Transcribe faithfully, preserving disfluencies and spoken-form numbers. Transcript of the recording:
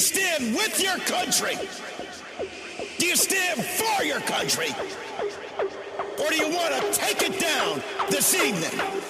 stand with your country? Do you stand for your country? Or do you want to take it down this evening?